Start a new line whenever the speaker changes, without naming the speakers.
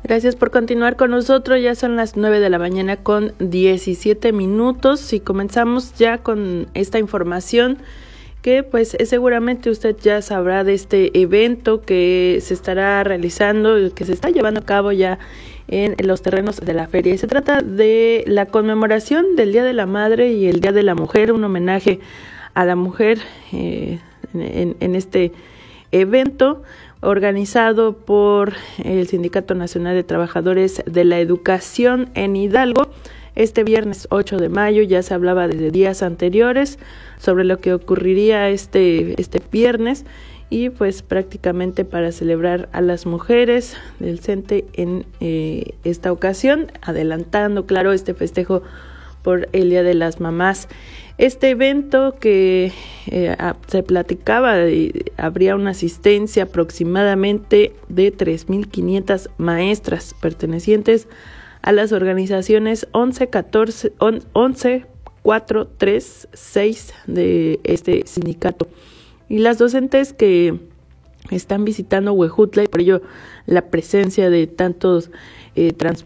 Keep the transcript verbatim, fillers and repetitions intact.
Gracias por continuar con nosotros. Ya son las nueve de la mañana con diecisiete minutos y comenzamos ya con esta información que pues seguramente usted ya sabrá de este evento que se estará realizando, que se está llevando a cabo ya en los terrenos de la feria. Y se trata de la conmemoración del Día de la Madre y el Día de la Mujer, un homenaje a la mujer eh, en, en este evento organizado por el Sindicato Nacional de Trabajadores de la Educación en Hidalgo. Este viernes ocho de mayo ya se hablaba desde días anteriores sobre lo que ocurriría este, este viernes y pues prácticamente para celebrar a las mujeres del CENTE en eh, esta ocasión, adelantando, claro, este festejo por el Día de las Mamás. Este evento que eh, se platicaba, de, habría una asistencia aproximadamente de tres mil quinientas maestras pertenecientes a las organizaciones once, catorce, once, cuatro, tres, seis de este sindicato. Y las docentes que están visitando Huejutla, y por ello la presencia de tantos eh, transportes